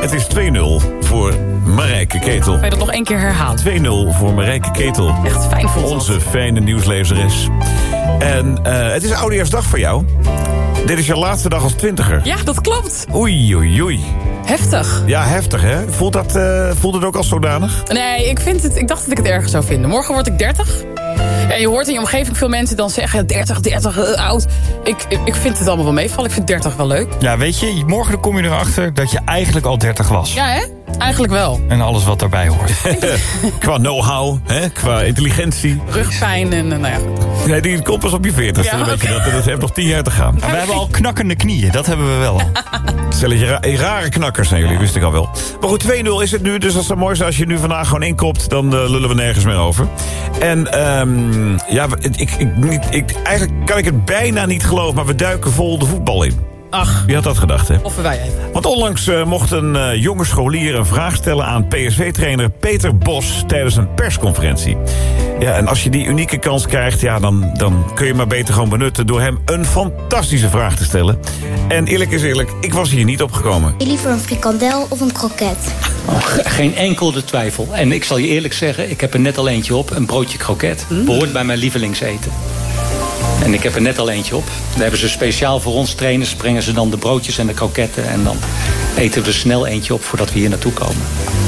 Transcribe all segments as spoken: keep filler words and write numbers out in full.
Het is twee nul voor Marijke Ketel. Kan je dat nog één keer herhalen? twee nul voor Marijke Ketel. Echt fijn voor ons. Onze fijne nieuwslezeres. En uh, het is Oudejaarsdag voor jou. Dit is je laatste dag als twintiger. Ja, dat klopt. Oei, oei, oei. Heftig. Ja, heftig, hè? Voelt, dat, uh, voelt het ook als zodanig? Nee, ik, vind het, ik dacht dat ik het erg zou vinden. Morgen word ik dertig. En je hoort in je omgeving veel mensen dan zeggen... dertig, dertig, uh, oud. Ik, ik, ik vind het allemaal wel meevallen. Ik vind dertig wel leuk. Ja, weet je, morgen kom je erachter dat je eigenlijk al dertig was. Ja, hè? Eigenlijk wel. En alles wat daarbij hoort. Qua know-how, hè? Qua intelligentie. Rugpijn en uh, nou ja. Nee, die komt pas op je veertigste. Ja, Dan weet je okay. dat. Dat heeft nog tien jaar te gaan. Maar we hebben al knakkende knieën, dat hebben we wel. Stelletje ra rare knakkers zijn jullie, wist ik al wel. Maar goed, twee nul is het nu, dus dat zou mooi zijn als je nu vandaag gewoon inkopt, dan uh, lullen we nergens meer over. En um, ja, ik, ik, niet, ik, eigenlijk kan ik het bijna niet geloven, maar we duiken vol de voetbal in. Ach. Wie had dat gedacht, hè? Of wij even. Want onlangs uh, mocht een uh, jonge scholier een vraag stellen aan P S V-trainer Peter Bos tijdens een persconferentie. Ja, en als je die unieke kans krijgt, ja, dan, dan kun je maar beter gewoon benutten door hem een fantastische vraag te stellen. En eerlijk is eerlijk, ik was hier niet opgekomen. Liever een frikandel of een kroket? Oh, geen enkel de twijfel. En ik zal je eerlijk zeggen, ik heb er net al eentje op. Een broodje kroket. Mm. Behoort bij mijn lievelingseten. En ik heb er net al eentje op. Daar hebben ze speciaal voor ons trainers, brengen ze dan de broodjes en de kroketten. En dan eten we er snel eentje op voordat we hier naartoe komen.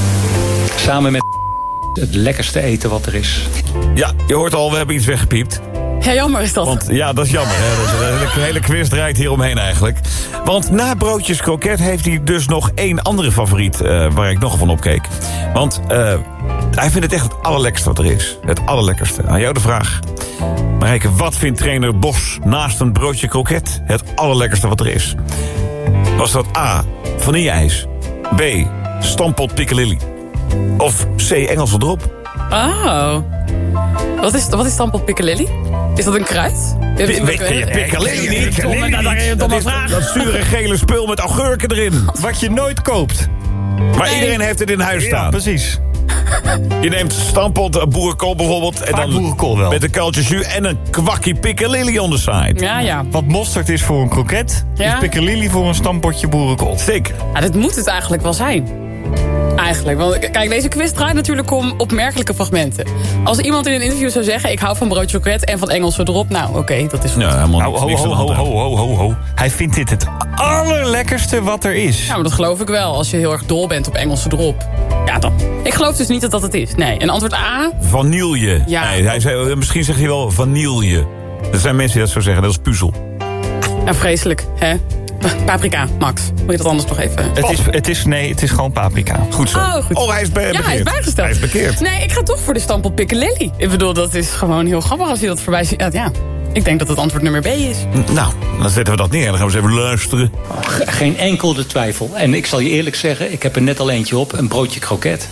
Samen met het lekkerste eten wat er is. Ja, je hoort al, we hebben iets weggepiept. Ja, jammer is dat. Want ja, dat is jammer. Hè? Dat is, de hele, hele quiz draait hieromheen eigenlijk. Want na broodjes kroket heeft hij dus nog één andere favoriet... Uh, waar ik nogal van opkeek. Want uh, hij vindt het echt het allerlekkerste wat er is. Het allerlekkerste. Aan jou de vraag. Marijke, wat vindt trainer Bos naast een broodje kroket het allerlekkerste wat er is? Was dat A, vanille-ijs, B, stampot piccalilli of C, Engelse drop? Oh. Wat is, wat is stampot piccalilli? Is dat een kruid? Weet je piccalilli niet? Dat is dat zure gele spul met augurken erin. Wat je nooit koopt. Maar nee. Iedereen heeft het in huis staan. Ja, precies. Je neemt stampot, boerenkool bijvoorbeeld. En dan boerenkool wel. Met een kuiltje jus en een kwakkie piccalilli on the side. Ja, ja. Wat mosterd is voor een kroket, ja. Is piccalilli voor een stampotje boerenkool. Zeker. Ja, dat moet het eigenlijk wel zijn. Eigenlijk, want kijk, deze quiz draait natuurlijk om opmerkelijke fragmenten. Als iemand in een interview zou zeggen... ik hou van broodje kroket en van Engelse drop... nou, oké, okay, dat is goed. Ja, helemaal nou, ho, niks ho, ho, ho, ho, ho, ho. Hij vindt dit het allerlekkerste wat er is. Ja, maar dat geloof ik wel. Als je heel erg dol bent op Engelse drop. Ja, dan. Ik geloof dus niet dat dat het is. Nee, en antwoord A... Vanille. Ja. Nee, hij zei, misschien zegt hij wel vanille. Er zijn mensen die dat zo zeggen, dat is puzzel. Ja, vreselijk, hè? Paprika, Max. Moet je dat anders nog even... Het is, het is, nee, het is gewoon paprika. Goed zo. Oh, goed. Oh, hij is bij, ja, bekeerd. hij is bijgesteld. Hij is bekeerd. Nee, ik ga toch voor de stampot piccalilli. Ik bedoel, dat is gewoon heel grappig als je dat voorbij ziet. Ja, ja. Ik denk dat het antwoord nummer B is. Nou, dan zetten we dat neer. Dan gaan we eens even luisteren. Oh, geen enkel de twijfel. En ik zal je eerlijk zeggen, ik heb er net al eentje op. Een broodje kroket.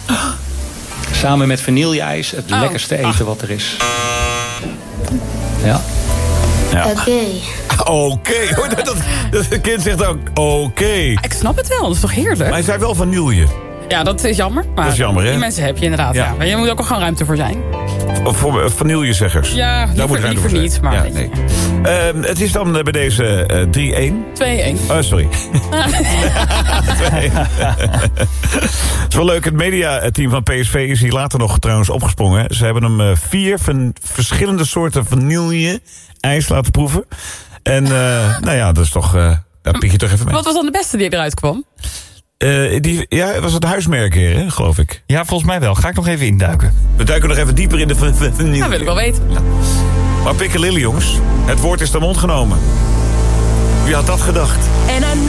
Samen met vanille-ijs. Het oh. lekkerste eten Ach. wat er is. Ja. Ja. Oké. Okay. Oké. Okay. Dat, dat, dat kind zegt ook oké. Okay. Ik snap het wel, dat is toch heerlijk? Maar hij zei wel vanille. Ja, dat is jammer. Maar dat is jammer, hè? Die mensen heb je inderdaad. Ja. Ja. Je moet ook al gewoon ruimte voor zijn. Of voor uh, vanillezeggers. Ja, daar moet liever, liever niet. Maar ja, nee. uh, het is dan uh, bij deze uh, drie een. twee een. Oh, sorry. Het is wel leuk. Het mediateam van P S V is hier later nog trouwens opgesprongen. Ze hebben hem uh, vier van verschillende soorten vanille-ijs laten proeven. En uh, nou ja, dat is toch... Uh, daar pik je toch even mee. Wat was dan de beste die eruit kwam? Uh, die, ja, was het huismerk hier, hè, geloof ik. Ja, volgens mij wel. Ga ik nog even induiken. We duiken nog even dieper in de vanille. Ja, wil ik wel weten. Ja. Maar piccalilli, jongens. Het woord is de mond genomen. Wie had dat gedacht?